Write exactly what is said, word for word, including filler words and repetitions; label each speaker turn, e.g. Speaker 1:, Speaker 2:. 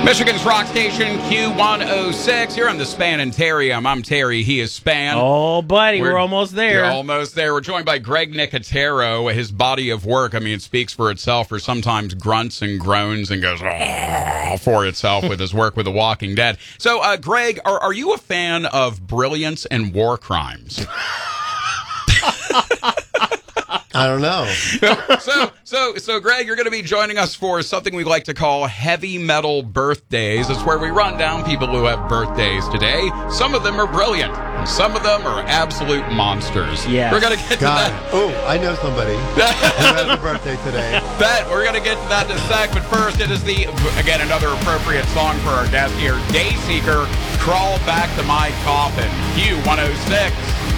Speaker 1: Michigan's rock station Q one oh six. Here on the Span and Terry. I'm, I'm Terry. He is Span.
Speaker 2: Oh, buddy, we're, we're almost there.
Speaker 1: You're almost there. We're joined by Greg Nicotero. His body of work, I mean, it speaks for itself, or sometimes grunts and groans and goes for itself with his work with The Walking Dead. So, uh, Greg, are, are you a fan of brilliance and war crimes?
Speaker 3: I don't know.
Speaker 1: so, so, so, Greg, you're going to be joining us for something we like to call heavy metal birthdays. It's where we run down people who have birthdays today. Some of them are brilliant, and some of them are absolute monsters.
Speaker 2: Yeah,
Speaker 1: we're going to get
Speaker 3: God.
Speaker 1: to that.
Speaker 3: Oh, I know somebody who has a birthday today.
Speaker 1: That we're going to get to that in a sec. But first, it is the again another appropriate song for our guest here, Dayseeker. Crawl Back to My Coffin. Q one oh six.